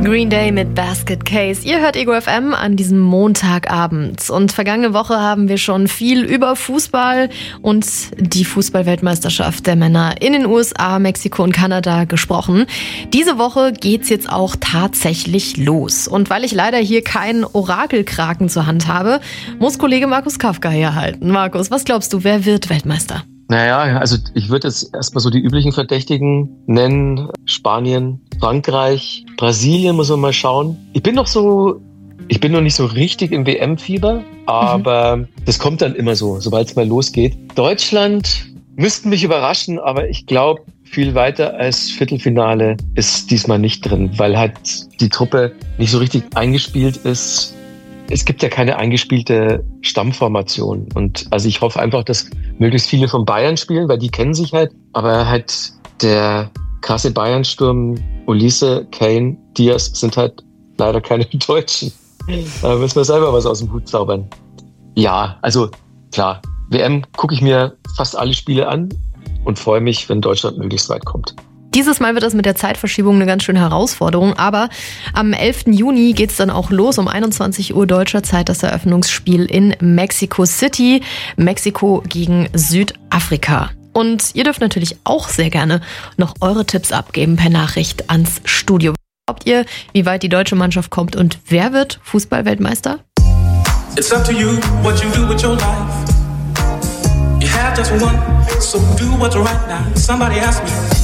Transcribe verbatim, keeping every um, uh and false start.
Green Day mit Basket Case. Ihr hört Ego F M an diesem Montagabend. Und vergangene Woche haben wir schon viel über Fußball und die Fußball-Weltmeisterschaft der Männer in den U S A, Mexiko und Kanada gesprochen. Diese Woche geht's jetzt auch tatsächlich los. Und weil ich leider hier keinen Orakelkraken zur Hand habe, muss Kollege Markus Kafka herhalten. Markus, was glaubst du, wer wird Weltmeister? Naja, also ich würde jetzt erstmal so die üblichen Verdächtigen nennen. Spanien, Frankreich, Brasilien muss man mal schauen. Ich bin noch so, ich bin noch nicht so richtig im W M-Fieber, aber mhm. das kommt dann immer so, sobald es mal losgeht. Deutschland müssten mich überraschen, aber ich glaube, viel weiter als Viertelfinale ist diesmal nicht drin, weil halt die Truppe nicht so richtig eingespielt ist. Es gibt ja keine eingespielte Stammformation. Und also ich hoffe einfach, dass möglichst viele von Bayern spielen, weil die kennen sich halt. Aber halt der krasse Bayern-Sturm, Olise, Kane, Diaz sind halt leider keine Deutschen. Da müssen wir selber was aus dem Hut zaubern. Ja, also klar, W M gucke ich mir fast alle Spiele an und freue mich, wenn Deutschland möglichst weit kommt. Dieses Mal wird das mit der Zeitverschiebung eine ganz schöne Herausforderung, aber am elften Juni geht's dann auch los, um einundzwanzig Uhr deutscher Zeit, das Eröffnungsspiel in Mexico City, Mexiko gegen Südafrika. Und ihr dürft natürlich auch sehr gerne noch eure Tipps abgeben per Nachricht ans Studio. Glaubt ihr, wie weit die deutsche Mannschaft kommt und wer wird Fußball-Weltmeister? It's up to you what you do with your life. You have just one, so do what's right now. Somebody asked me.